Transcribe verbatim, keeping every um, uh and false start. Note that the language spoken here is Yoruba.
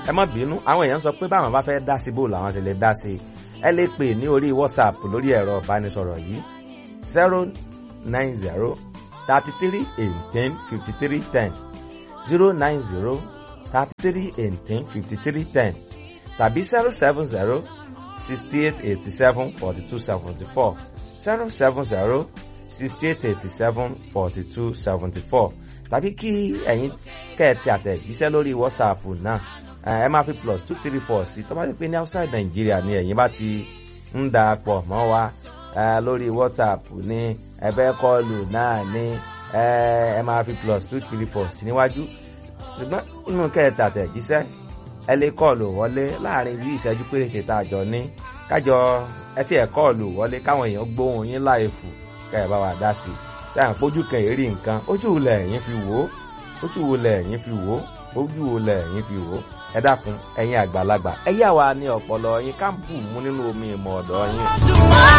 ẹ má bínú àwọn èèyàn sọ pé báwọn bá fẹ́ dá sí bò làwọn sì lè dá sí ẹ lè pè ní orí WhatsApp lórí ẹ̀rọ ìbánisọ̀rọ̀ yìí zero nine zero thirty three eighteen fifty three ten zero nine zero thirty three eighteen fifty three ten tàbí zero seven zero sixty eight eighty seven forty two seventy four zero seven zero sixty eight eighty seven forty two seventy four tàbí kí ẹ̀yin kẹ́ẹ̀tì àtẹ̀jíṣẹ́ lórí WhatsApp náà ẹ máa fi plus two three four sí tó bá ti pé ní outside Nigeria ni ẹ̀yin bá ti ń da pọ̀ mọ́ wa lórí WhatsApp ní ẹ̀bẹ̀ kọlù náà ní ẹ máa fi plus two three four sí níwájú ṣùgbọ́n inú kẹ́ẹ̀tì àtẹ̀jíṣẹ́ ẹ lè kọlù wọlé láàrin bí ìṣẹ́jú péréte tá a jọ ní kájọ ẹ tí ẹ kọlù wọlé káwọn èèyàn gbóhùn yín láì fò kẹ́ẹ̀ bá wa dá sí i táà ń pójú kan èrí nǹkan ojú wo lẹ̀yin fi wò ó ojú wo lẹ̀yin fi wò ó ojú wo lẹ̀yin fi wò ó ẹ dákun ẹ̀yin àgbàlagbà ẹ yà wá ní ọpọlọ yín ká bù mú nínú omi ìmọ̀ ọ̀dọ̀ yín.